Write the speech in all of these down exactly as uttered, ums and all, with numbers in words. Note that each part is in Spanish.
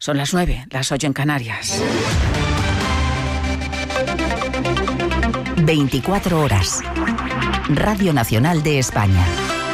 Son las nueve, las ocho en Canarias. veinticuatro horas. Radio Nacional de España.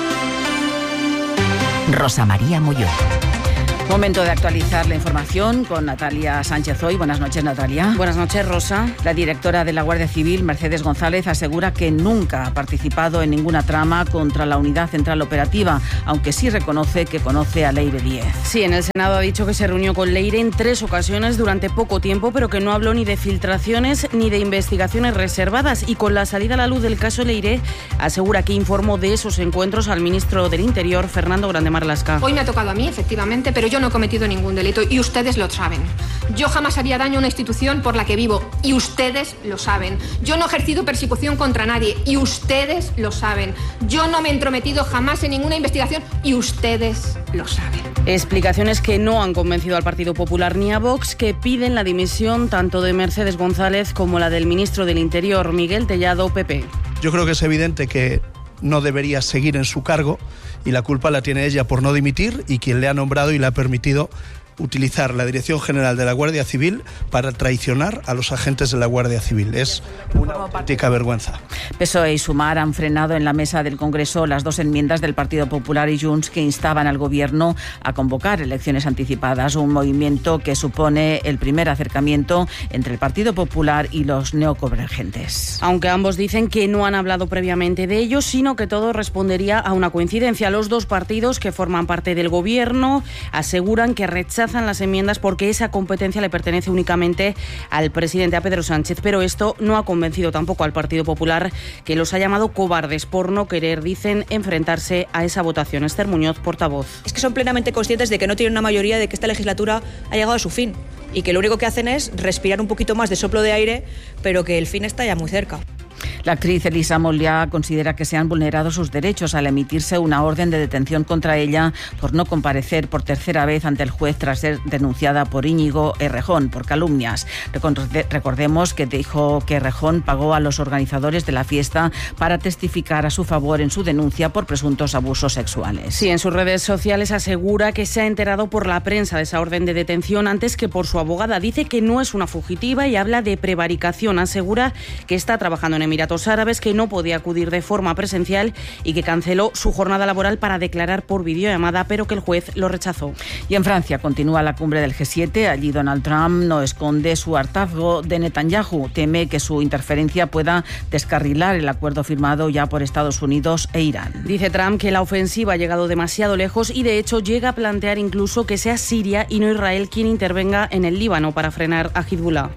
Rosa María Molló. Momento de actualizar la información con Natalia Sánchez hoy. Buenas noches, Natalia. Buenas noches, Rosa. La directora de la Guardia Civil, Mercedes González, asegura que nunca ha participado en ninguna trama contra la Unidad Central Operativa, aunque sí reconoce que conoce a Leire Díez. Sí, en el Senado ha dicho que se reunió con Leire en tres ocasiones durante poco tiempo, pero que no habló ni de filtraciones ni de investigaciones reservadas. Y con la salida a la luz del caso Leire, asegura que informó de esos encuentros al ministro del Interior, Fernando Grande Marlaska. Hoy me ha tocado a mí, efectivamente, pero yo no he cometido ningún delito y ustedes lo saben. Yo jamás haría daño a una institución por la que vivo y ustedes lo saben. Yo no he ejercido persecución contra nadie y ustedes lo saben. Yo no me he entrometido jamás en ninguna investigación y ustedes lo saben. Explicaciones que no han convencido al Partido Popular ni a Vox, que piden la dimisión tanto de Mercedes González como la del ministro del Interior, Miguel Tellado, P P. Yo creo que es evidente que no debería seguir en su cargo y la culpa la tiene ella por no dimitir y quien le ha nombrado y le ha permitido utilizar la Dirección General de la Guardia Civil para traicionar a los agentes de la Guardia Civil. Es una auténtica vergüenza. P S O E y Sumar han frenado en la mesa del Congreso las dos enmiendas del Partido Popular y Junts que instaban al Gobierno a convocar elecciones anticipadas, un movimiento que supone el primer acercamiento entre el Partido Popular y los neoconvergentes. Aunque ambos dicen que no han hablado previamente de ello, sino que todo respondería a una coincidencia. Los dos partidos que forman parte del Gobierno aseguran que rechazan las enmiendas porque esa competencia le pertenece únicamente al presidente, a Pedro Sánchez, pero esto no ha convencido tampoco al Partido Popular, que los ha llamado cobardes por no querer, dicen, enfrentarse a esa votación. Esther Muñoz, portavoz. Es que son plenamente conscientes de que no tienen una mayoría, de que esta legislatura ha llegado a su fin y que lo único que hacen es respirar un poquito más de soplo de aire, pero que el fin está ya muy cerca. La actriz Elisa Molia considera que se han vulnerado sus derechos al emitirse una orden de detención contra ella por no comparecer por tercera vez ante el juez tras ser denunciada por Íñigo Errejón por calumnias. Recordemos que dijo que Errejón pagó a los organizadores de la fiesta para testificar a su favor en su denuncia por presuntos abusos sexuales. Sí, en sus redes sociales asegura que se ha enterado por la prensa de esa orden de detención antes que por su abogada. Dice que no es una fugitiva y habla de prevaricación. Asegura que está trabajando en Emiratos Árabes, que no podía acudir de forma presencial y que canceló su jornada laboral para declarar por videollamada, pero que el juez lo rechazó. Y en Francia continúa la cumbre del G siete. Allí Donald Trump no esconde su hartazgo de Netanyahu. Teme que su interferencia pueda descarrilar el acuerdo firmado ya por Estados Unidos e Irán. Dice Trump que la ofensiva ha llegado demasiado lejos y de hecho llega a plantear incluso que sea Siria y no Israel quien intervenga en el Líbano para frenar a Hezbollah.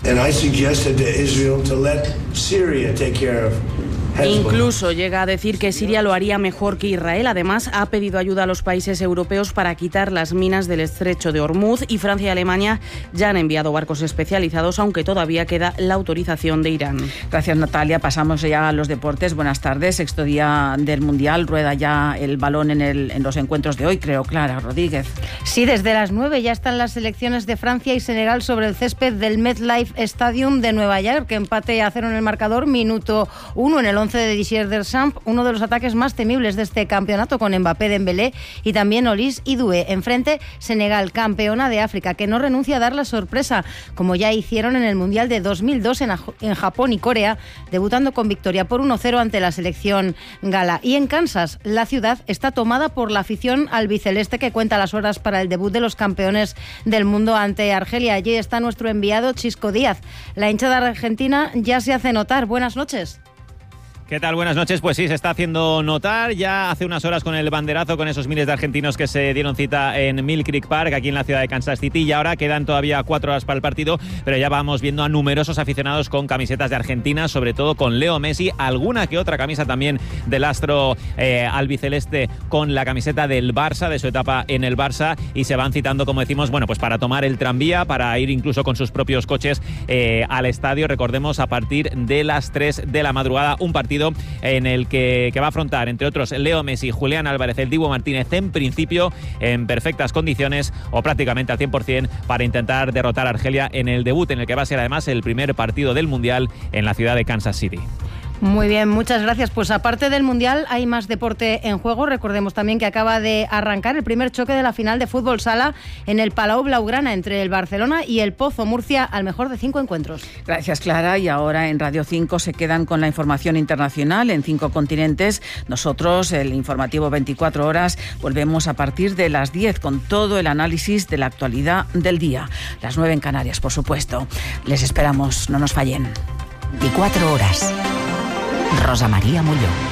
Incluso llega a decir que Siria lo haría mejor que Israel. Además, ha pedido ayuda a los países europeos para quitar las minas del estrecho de Hormuz, y Francia y Alemania ya han enviado barcos especializados, aunque todavía queda la autorización de Irán. Gracias, Natalia. Pasamos ya a los deportes. Buenas tardes. Sexto día del Mundial. Rueda ya el balón en, el, en los encuentros de hoy, creo, Clara Rodríguez. Sí, desde las nueve ya están las selecciones de Francia y Senegal sobre el césped del MetLife Stadium de Nueva York, que empate a cero en el marcador, minuto uno en el once de Didier Deschamps, uno de los ataques más temibles de este campeonato, con Mbappé, Dembélé y también Olise y Doué. Enfrente, Senegal, campeona de África, que no renuncia a dar la sorpresa, como ya hicieron en el Mundial de dos mil dos en, en Japón y Corea, debutando con victoria por uno cero ante la selección gala. Y en Kansas, la ciudad está tomada por la afición albiceleste, que cuenta las horas para el debut de los campeones del mundo ante Argelia. Allí está nuestro enviado Chisco Díaz. La hinchada argentina ya se hace notar. Buenas noches. ¿Qué tal? Buenas noches. Pues sí, se está haciendo notar ya hace unas horas con el banderazo, con esos miles de argentinos que se dieron cita en Mill Creek Park, aquí en la ciudad de Kansas City, y ahora quedan todavía cuatro horas para el partido, pero ya vamos viendo a numerosos aficionados con camisetas de Argentina, sobre todo con Leo Messi, alguna que otra camisa también del astro eh, albiceleste con la camiseta del Barça, de su etapa en el Barça, y se van citando, como decimos, bueno, pues para tomar el tranvía, para ir incluso con sus propios coches eh, al estadio. Recordemos, a partir de las tres de la madrugada, un partido en el que, que va a afrontar, entre otros, Leo Messi, Julián Álvarez, el Dibu Martínez, en principio en perfectas condiciones o prácticamente al cien por ciento, para intentar derrotar a Argelia en el debut, en el que va a ser además el primer partido del Mundial en la ciudad de Kansas City. Muy bien, muchas gracias. Pues aparte del Mundial hay más deporte en juego. Recordemos también que acaba de arrancar el primer choque de la final de fútbol sala en el Palau Blaugrana entre el Barcelona y el Pozo Murcia, al mejor de cinco encuentros. Gracias, Clara. Y ahora en Radio cinco se quedan con la información internacional en cinco continentes. Nosotros, el informativo veinticuatro horas, volvemos a partir de las diez con todo el análisis de la actualidad del día. Las nueve en Canarias, por supuesto. Les esperamos, no nos fallen. veinticuatro horas. Rosa María Molló.